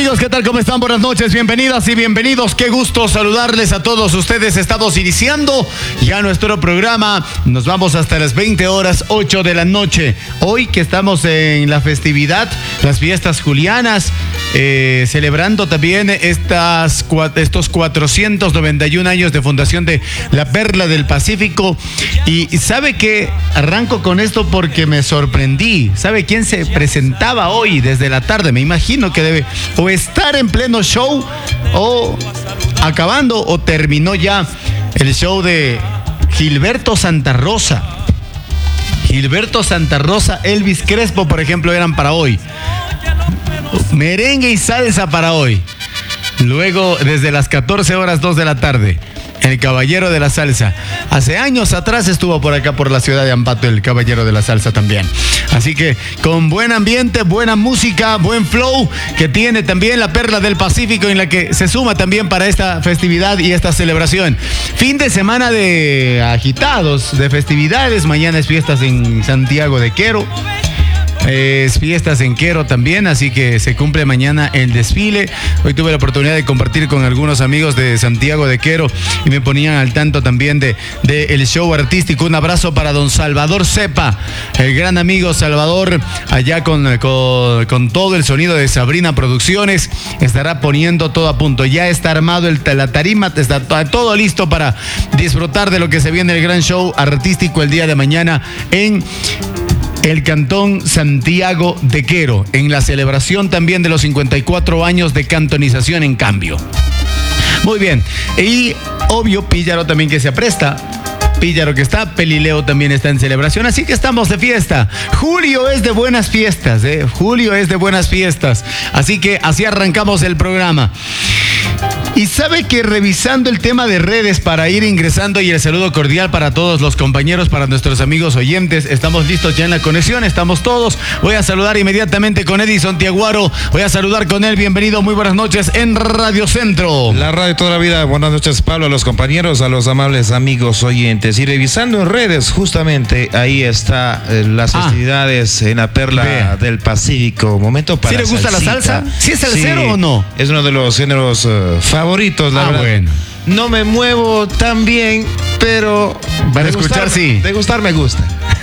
amigos? ¿Qué tal? ¿Cómo están? Buenas noches, bienvenidas y bienvenidos. Qué gusto saludarles a todos ustedes. Estamos iniciando ya nuestro programa. Nos vamos hasta las 20 horas, 8 de la noche. Hoy que estamos en la festividad, las fiestas julianas, celebrando también estos 491 años de fundación de La Perla del Pacífico. Y sabe que arranco con esto porque me sorprendí. ¿Sabe quién se presentaba hoy desde la tarde? Me imagino que debe o estar en pleno show o acabando o terminó ya el show de Gilberto Santa Rosa. Gilberto Santa Rosa, Elvis Crespo, por ejemplo, eran para hoy. Merengue y salsa para hoy. Luego, desde las 14 horas 2 de la tarde, el Caballero de la Salsa. Hace años atrás estuvo por acá, por la ciudad de Ambato, el Caballero de la Salsa también. Así que con buen ambiente, buena música, buen flow que tiene también La Perla del Pacífico, en la que se suma también para esta festividad y esta celebración. Fin de semana de agitados, de festividades. Mañana es fiestas en Santiago de Quero. Es fiestas en Quero también, así que se cumple mañana el desfile. Hoy tuve la oportunidad de compartir con algunos amigos de Santiago de Quero y me ponían al tanto también de el show artístico. Un abrazo para don Salvador Cepa, el gran amigo Salvador, allá con todo el sonido de Sabrina Producciones. Estará poniendo todo a punto. Ya está armado la tarima, está todo listo para disfrutar de lo que se viene, el gran show artístico el día de mañana en el Cantón Santiago de Quero, en la celebración también de los 54 años de cantonización en cambio. Muy bien, y obvio Píllaro también que se apresta. Píllaro que está, Pelileo también está en celebración, así que estamos de fiesta. Julio es de buenas fiestas, Julio es de buenas fiestas, así que así arrancamos el programa. Y sabe que revisando el tema de redes para ir ingresando, y el saludo cordial para todos los compañeros, para nuestros amigos oyentes, estamos listos ya en la conexión, estamos todos. Voy a saludar inmediatamente con Edison Tiaguaro, voy a saludar con él, bienvenido, muy buenas noches en Radio Centro. La radio toda la vida, buenas noches Pablo, a los compañeros, a los amables amigos oyentes. Y revisando en redes, justamente ahí está las festividades en La Perla del Pacífico, momento para ¿Sí le gusta salsita. La salsa? ¿Sí es salsero o no? Es uno de los géneros favoritos, la verdad. Bueno. No me muevo tan bien, pero para escuchar sí. De gustar me gusta.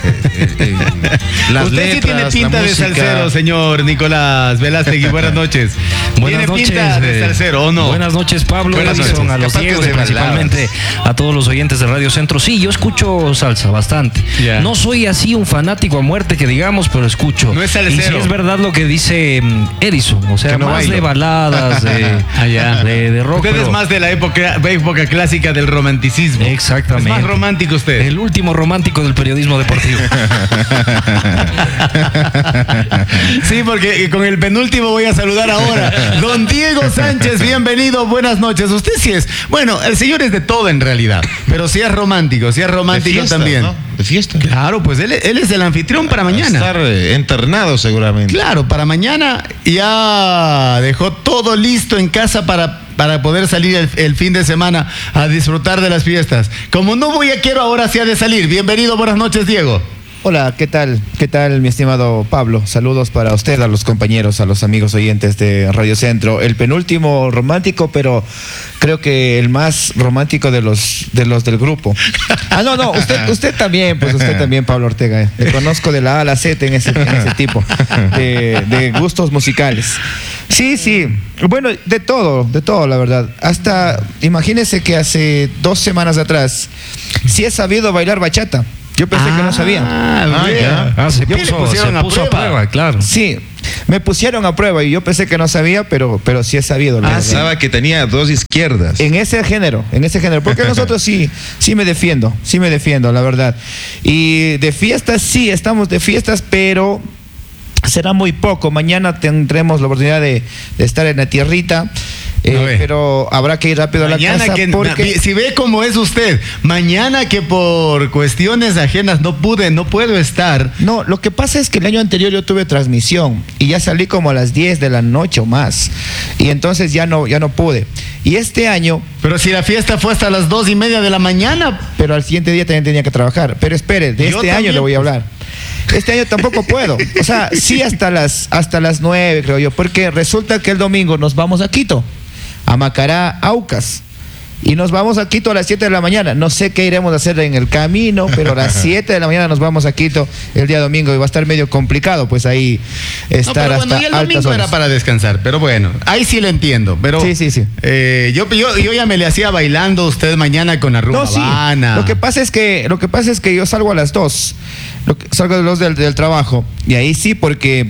Las Usted letras, sí tiene pinta de salsero, señor Nicolás Velázquez. Buenas noches. Buenas noches, pinta de salsero, ¿o no? Buenas noches, Pablo. Buenas noches. A los Diegos y principalmente a todos los oyentes de Radio Centro. Sí, yo escucho salsa bastante. Yeah. No soy así un fanático a muerte que digamos, pero escucho. No es salsero. Y sí es verdad lo que dice Edison, o sea, no más bailo. De baladas, de rock. Usted es más de la época clásica del romanticismo. Exactamente. Es más romántico usted. El último romántico del periodismo deportivo. Sí, porque con el penúltimo voy a saludar ahora. Don Diego Sánchez, bienvenido, buenas noches. Usted sí es, bueno, el señor es de todo en realidad, pero sí es romántico de fiesta, también. ¿No? De fiesta. Claro, pues él es el anfitrión para mañana. Estar internado seguramente. Claro, para mañana ya dejó todo listo en casa para poder salir el fin de semana a disfrutar de las fiestas. Como no voy a Quero, ahora sí ha de salir. Bienvenido, buenas noches, Diego. Hola, ¿qué tal? ¿Qué tal, mi estimado Pablo? Saludos para usted, a los compañeros, a los amigos oyentes de Radio Centro. El penúltimo romántico, pero creo que el más romántico de los del grupo. No, usted también, pues usted también, Pablo Ortega. Le conozco de la A a la Z en ese tipo de gustos musicales. Sí. Bueno, de todo, la verdad. Hasta, imagínese que hace 2 semanas atrás sí he sabido bailar bachata. Yo pensé que no sabía. Se puso a prueba, claro. Sí, me pusieron a prueba y yo pensé que no sabía, pero sí he sabido. Pensaba que tenía 2 izquierdas. En ese género, porque nosotros sí me defiendo, la verdad. Y de fiestas, sí, estamos de fiestas, pero será muy poco. Mañana tendremos la oportunidad de estar en la tierrita. Pero habrá que ir rápido mañana a la casa porque... Si ve cómo es usted, mañana que por cuestiones ajenas no puedo estar. No, lo que pasa es que el año anterior yo tuve transmisión y ya salí como a las 10 de la noche o más. Y entonces ya no pude. Y este año... Pero si la fiesta fue hasta las 2:30 de la mañana. Pero al siguiente día también tenía que trabajar. Pero espere, de este año le voy a hablar. este año tampoco puedo. O sea, sí hasta las 9, creo yo, porque resulta que el domingo nos vamos a Quito, a Macará, Aucas. Y nos vamos a Quito a las 7 de la mañana. No sé qué iremos a hacer en el camino, pero a las 7 de la mañana nos vamos a Quito el día domingo y va a estar medio complicado, pues ahí estar pero hasta y el domingo horas. era para descansar, pero bueno, ahí sí le entiendo. Pero Sí. yo ya me le hacía bailando usted mañana con la rumba Habana. Lo que pasa es que yo salgo a las 2. Salgo de los del trabajo y ahí sí porque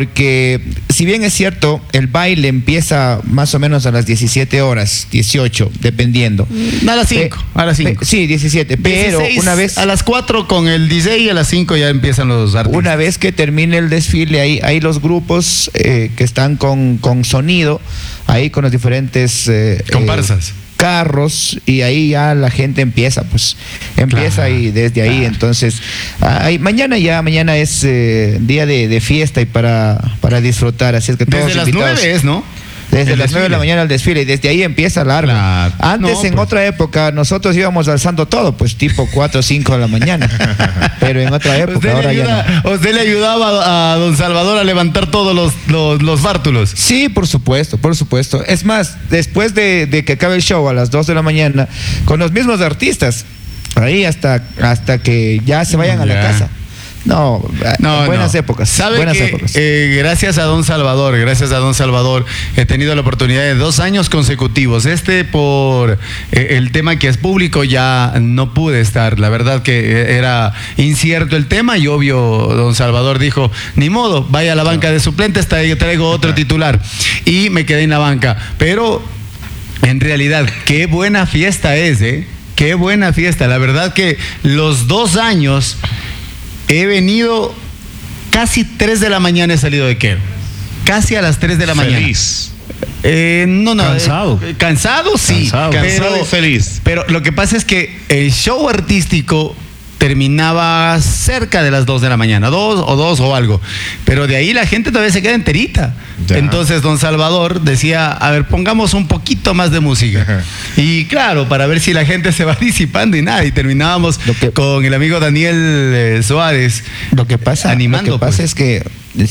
si bien es cierto el baile empieza más o menos a las 17 horas 18 dependiendo A las 5, sí 17, pero 16, una vez a las 4 con el DJ y a las 5 ya empiezan los artistas. una vez que termine el desfile hay los grupos que están con sonido ahí con los diferentes comparsas, carros, y ahí ya la gente empieza Claro, y desde ahí entonces mañana es día de fiesta y para disfrutar, así es que todos desde las invitados. 9 es, ¿no? Desde El las 9 de la desfile. mañana el desfile y desde ahí empieza largo. Claro. Antes, No, en pues. otra época, nosotros íbamos alzando todo, pues tipo 4 o 5 de la mañana. Pero en otra época, ahora ya no. ¿Usted le ayudaba a don Salvador a levantar todos los bártulos? Sí, por supuesto. Es más, después de que acabe el show a las 2 de la mañana, con los mismos artistas, ahí hasta que ya se vayan a la Ya. casa. No, buenas épocas. ¿Sabe buenas que, épocas. gracias a don Salvador, he tenido la oportunidad de 2 años consecutivos. Por el tema que es público ya no pude estar. La verdad que era incierto el tema y obvio don Salvador dijo, ni modo, vaya a la banca de suplentes, traigo otro titular. Y me quedé en la banca. Pero en realidad, qué buena fiesta es, ¿eh? Qué buena fiesta. La verdad que los 2 años... he venido casi 3 de la mañana, he salido de Quero. Casi a las 3 de la mañana. Feliz. No. Cansado. Cansado, sí. Cansado y feliz. Pero lo que pasa es que el show artístico terminaba cerca de las 2 de la mañana, 2 o algo. Pero de ahí la gente todavía se queda enterita. Ya. Entonces don Salvador decía, a ver, pongamos un poquito más de música. Ajá. Y claro, para ver si la gente se va disipando y nada. Y terminábamos con el amigo Daniel Suárez. Lo que pasa es que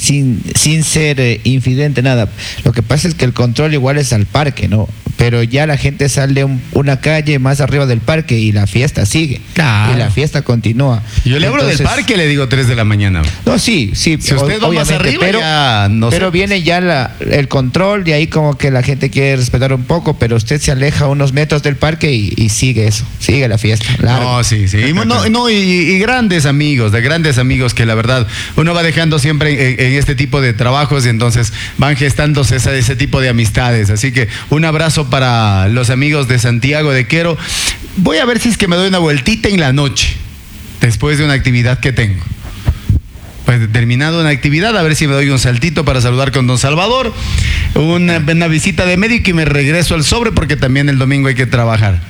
sin ser infidente nada, lo que pasa es que el control igual es al parque, ¿no? Pero ya la gente sale una calle más arriba del parque y la fiesta sigue. Claro. Y la fiesta continúa. Yo le hablo del parque, le digo 3 de la mañana. No, sí. Si usted va más arriba, pero, ya no pero sé. viene ya el control y ahí como que la gente quiere respetar un poco, pero usted se aleja unos metros del parque y sigue eso, sigue la fiesta. Largo. No, sí. Y grandes amigos que la verdad uno va dejando siempre en este tipo de trabajos y entonces van gestándose ese tipo de amistades. Así que un abrazo para los amigos de Santiago de Quero. Voy a ver si es que me doy una vueltita en la noche, después de una actividad que tengo. Pues terminado una actividad, a ver si me doy un saltito para saludar con don Salvador, una visita de médico y me regreso al sobre porque también el domingo hay que trabajar.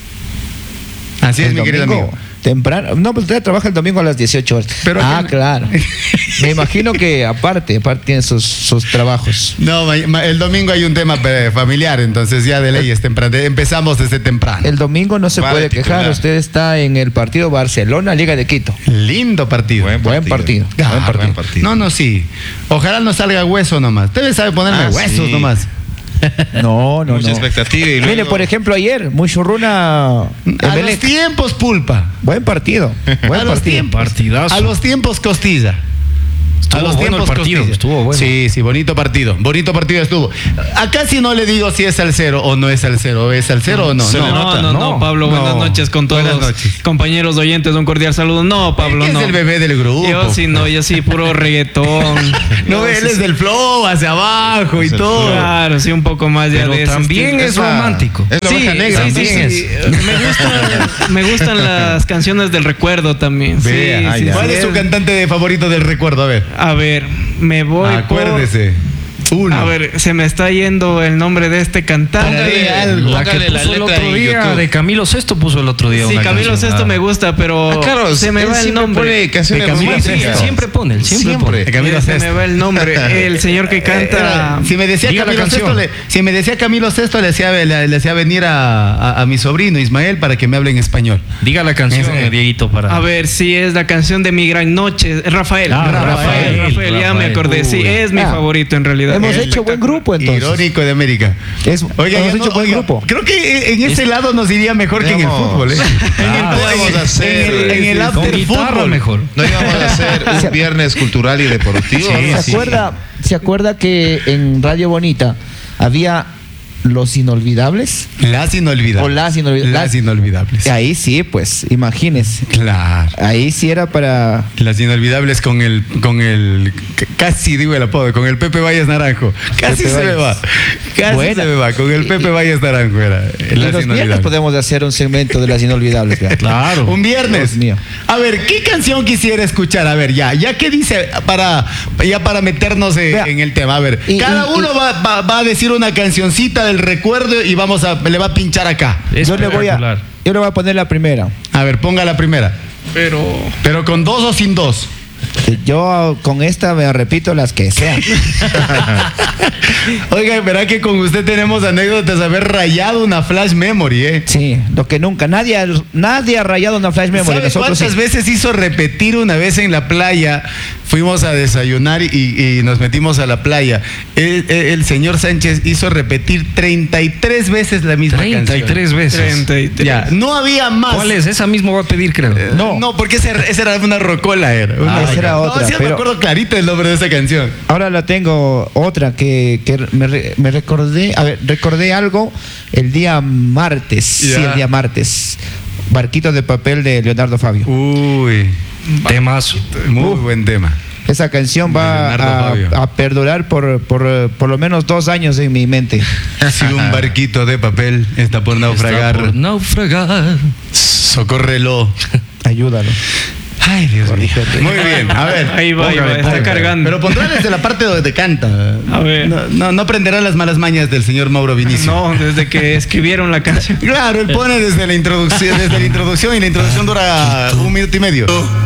Así es, mi querido amigo. Temprano. No, pues usted trabaja el domingo a las 18 horas. Pero claro. Me imagino que aparte tiene sus trabajos. No, el domingo hay un tema familiar, entonces ya de ley es temprano. Empezamos desde temprano. El domingo no se puede quejar. Usted está en el partido Barcelona, Liga de Quito. Lindo partido. Buen partido. Buen partido. No, sí. Ojalá no salga hueso nomás. Usted sabe ponerme huesos sí. nomás. No. Mucha expectativa y Mire, luego- por ejemplo, ayer, muy churruna. A los tiempos, pulpa. Buen partido. A los tiempos. Partidazo. A los tiempos, costilla. Estuvo bueno el partido, costilla. estuvo bueno. Sí, bonito partido. Bonito partido estuvo. Acá si no le digo si es salsero o no es salsero. ¿Es salsero o no? Se le nota. No, Pablo, No. buenas noches con todos Buenas los noches. compañeros oyentes, un cordial saludo. No, Pablo, Es no. el bebé del grupo. Yo sí, puro reggaetón. No, Yo él sí, es del flow, hacia abajo y Es el todo. Claro, sí, un poco más ya Pero de ese también estilo. es romántico. Es la oveja negra. Sí, también sí. Me gustan las canciones del recuerdo también. Vea, sí, ya. ¿Cuál es su cantante favorito del recuerdo? A ver. A ver, me voy Acuérdese. Uno. A ver, se me está yendo el nombre de este cantante. La que puso el otro día, de Camilo Sesto puso el otro día. Sí, una Camilo canción. Sesto me gusta, pero claro, se me va el nombre. Canciones De Camilo románticas. Sesto. Siempre pone, siempre pone. De Camilo Se Sesto. me va el nombre. El señor que canta. Si me decía Diga la Camilo canción. Sesto, si me decía Camilo Sesto, le hacía venir a mi sobrino Ismael para que me hable en español. Diga la canción, Dieguito, para. A ver, si es la canción de Mi Gran Noche. Rafael. Ah, Rafael, ya me acordé. Sí, es mi favorito en realidad. Hemos hecho buen grupo entonces. Irónico de América. Oiga, hemos hecho buen grupo. Creo que en ese lado nos iría mejor que en el fútbol. Vamos a hacer en el con after guitarra fútbol. mejor. no íbamos a hacer un viernes cultural y deportivo. ¿Se acuerda que en Radio Bonita había Los Inolvidables? Las inolvidables. O las inolvidables. Las inolvidables. Ahí sí, pues, imagínese. Claro. Ahí sí era para... Las inolvidables con el casi digo el apodo, con el Pepe Valles Naranjo. Casi Pepe se me va. Valles. Casi Buena. se me va. Con el Pepe Valles Naranjo era. Y Las los viernes inolvidables. podemos hacer un segmento de Las Inolvidables. vea. Claro. Un viernes. Dios mío. A ver, ¿qué canción quisiera escuchar? A ver, ya que dice para meternos Vea. en el tema. A ver, Y- cada y- uno va a decir una cancioncita del recuerdo y le va a pinchar acá. Yo le voy Espectacular. a poner la primera. A ver, ponga la primera. Pero. Pero con 2 o sin 2. Yo con esta me repito las que sean. Oiga, verá que con usted tenemos anécdotas de haber rayado una flash memory, ¿eh? Sí, lo que nunca. Nadie ha rayado una flash memory. ¿Sabe Nosotros cuántas sí. veces hizo repetir una vez en la playa? Fuimos a desayunar y nos metimos a la playa. El señor Sánchez hizo repetir 33 veces la misma 33 veces. 33. Ya, no había más. ¿Cuál es? Esa mismo va a pedir, creo. No, porque esa era una rocola. esa era otra, No, sí, me pero- acuerdo clarito el nombre de esa canción. Ahora la tengo otra que me recordé. A ver, recordé algo el día martes. Ya. Sí, el día martes. Barquito de papel de Leonardo Fabio. Uy, Temazo. muy buen tema. Esa canción va Leonardo Fabio. a perdurar por lo menos 2 años en mi mente. Si un barquito de papel está por naufragar, Está por naufragar. socórrelo. Ayúdalo. Ay, Dios mío. Muy bien, a ver. Ahí va, póngale, está póngale. cargando. Pero pondrá desde la parte donde canta. A ver. No aprenderá las malas mañas del señor Mauro Vinicio. No, desde que escribieron la canción. Claro, él pone desde la introducción y la introducción dura 1 minuto y medio.